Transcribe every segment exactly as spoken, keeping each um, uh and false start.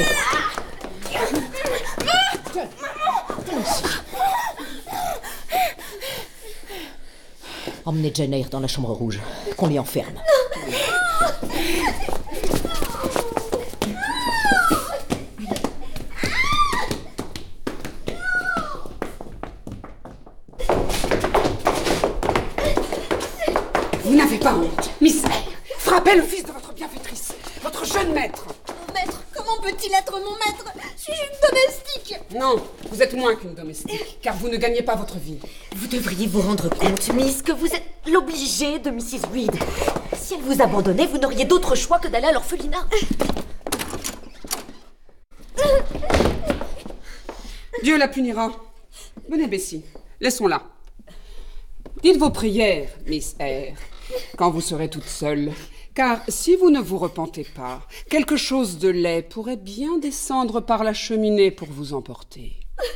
Emmenez Jane Eyre dans la chambre rouge, qu'on l'y enferme. Vous n'avez pas honte, Miss Eyre. Frappez le fils de votre bienfaitrice, votre jeune maître. Mon maître, comment peut-il être mon maître? Suis-je une domestique? Non, vous êtes moins qu'une domestique, car vous ne gagnez pas votre vie. Vous devriez vous rendre compte, Miss, que vous êtes l'obligée de Missus Reed. Si elle vous abandonnait, vous n'auriez d'autre choix que d'aller à l'orphelinat. Dieu la punira. Venez, Bessie, laissons-la. Dites vos prières, Miss Eyre, quand vous serez toute seule. Car si vous ne vous repentez pas, quelque chose de laid pourrait bien descendre par la cheminée pour vous emporter.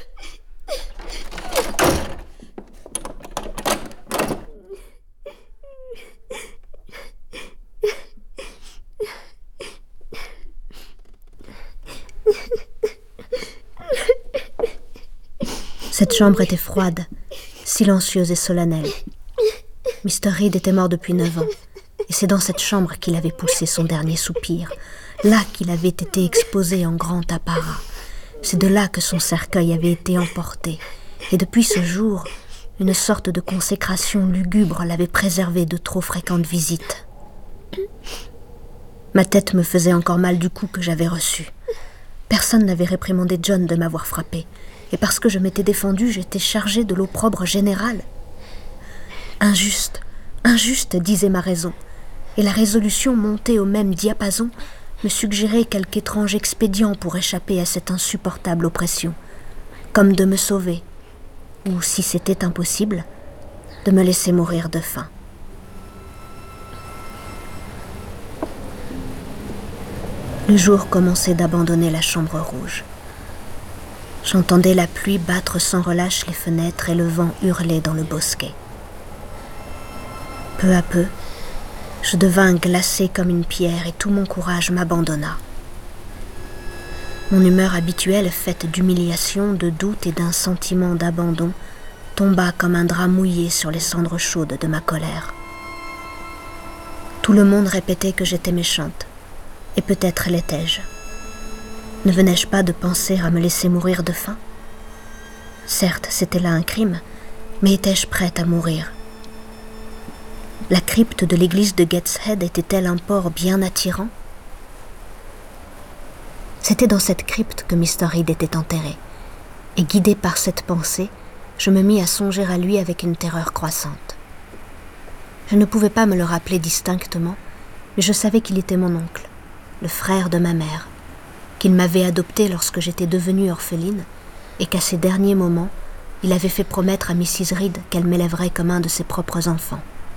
Cette chambre était froide, silencieuse et solennelle. mister Reed était mort depuis neuf ans, et c'est dans cette chambre qu'il avait poussé son dernier soupir, là qu'il avait été exposé en grand apparat. C'est de là que son cercueil avait été emporté, et depuis ce jour, une sorte de consécration lugubre l'avait préservé de trop fréquentes visites. Ma tête me faisait encore mal du coup que j'avais reçu. Personne n'avait réprimandé John de m'avoir frappé, et parce que je m'étais défendue, j'étais chargée de l'opprobre général. Injuste, injuste, disait ma raison, et la résolution montée au même diapason me suggérait quelque étrange expédient pour échapper à cette insupportable oppression, comme de me sauver, ou, si c'était impossible, de me laisser mourir de faim. Le jour commençait d'abandonner la chambre rouge. J'entendais la pluie battre sans relâche les fenêtres et le vent hurler dans le bosquet. Peu à peu, je devins glacée comme une pierre et tout mon courage m'abandonna. Mon humeur habituelle, faite d'humiliation, de doute et d'un sentiment d'abandon, tomba comme un drap mouillé sur les cendres chaudes de ma colère. Tout le monde répétait que j'étais méchante, et peut-être l'étais-je. Ne venais-je pas de penser à me laisser mourir de faim? Certes, c'était là un crime, mais étais-je prête à mourir? La crypte de l'église de Gateshead était-elle un port bien attirant? C'était dans cette crypte que mister Reed était enterré, et guidée par cette pensée, je me mis à songer à lui avec une terreur croissante. Je ne pouvais pas me le rappeler distinctement, mais je savais qu'il était mon oncle, le frère de ma mère, qu'il m'avait adopté lorsque j'étais devenue orpheline, et qu'à ses derniers moments, il avait fait promettre à missus Reed qu'elle m'élèverait comme un de ses propres enfants.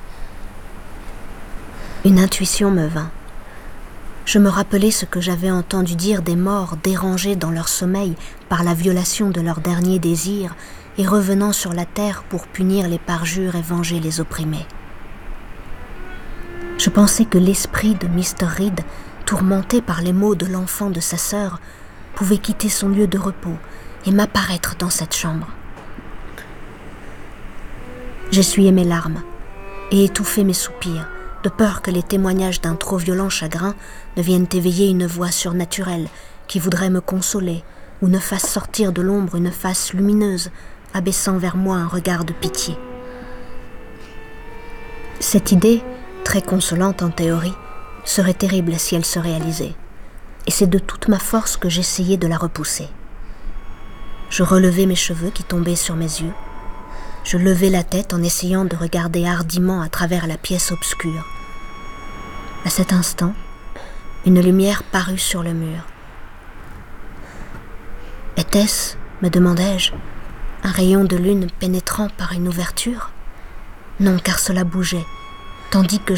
Une intuition me vint. Je me rappelais ce que j'avais entendu dire des morts dérangés dans leur sommeil par la violation de leurs derniers désirs et revenant sur la terre pour punir les parjures et venger les opprimés. Je pensais que l'esprit de mister Reed, tourmenté par les maux de l'enfant de sa sœur, pouvait quitter son lieu de repos et m'apparaître dans cette chambre. J'essuyai mes larmes et étouffai mes soupirs, de peur que les témoignages d'un trop violent chagrin ne viennent éveiller une voix surnaturelle qui voudrait me consoler ou ne fasse sortir de l'ombre une face lumineuse, abaissant vers moi un regard de pitié. Cette idée, très consolante en théorie, serait terrible si elle se réalisait, et c'est de toute ma force que j'essayais de la repousser. Je relevai mes cheveux qui tombaient sur mes yeux, je levai la tête en essayant de regarder hardiment à travers la pièce obscure. À cet instant, une lumière parut sur le mur. Était-ce, me demandai-je, un rayon de lune pénétrant par une ouverture? Non, car cela bougeait, tandis que